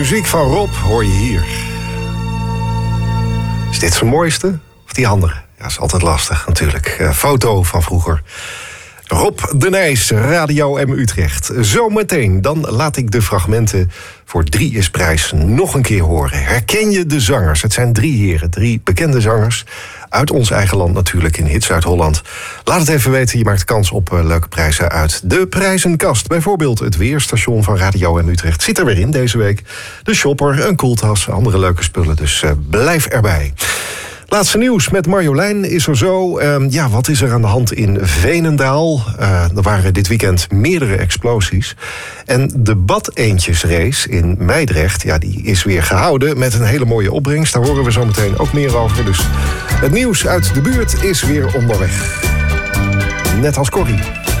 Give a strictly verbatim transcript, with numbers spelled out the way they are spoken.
muziek van Rob hoor je hier. Is dit zijn mooiste? Of die andere? Ja, is altijd lastig natuurlijk. Uh, foto van vroeger. Rob de Nijs, Radio M Utrecht. Zometeen, dan laat ik de fragmenten voor Drie is Prijs nog een keer horen. Herken je de zangers? Het zijn drie heren, drie bekende zangers. Uit ons eigen land natuurlijk, in Hits Zuid-Holland. Laat het even weten, je maakt kans op uh, leuke prijzen uit de prijzenkast. Bijvoorbeeld het weerstation van Radio M Utrecht zit er weer in deze week. De shopper, een koeltas, andere leuke spullen, dus uh, blijf erbij. Laatste nieuws met Marjolein is er zo. Uh, ja, wat is er aan de hand in Veenendaal? Uh, er waren dit weekend meerdere explosies. En de badeentjesrace in Meidrecht, ja, die is weer gehouden met een hele mooie opbrengst. Daar horen we zo meteen ook meer over. Dus het nieuws uit de buurt is weer onderweg. Net als Corrie.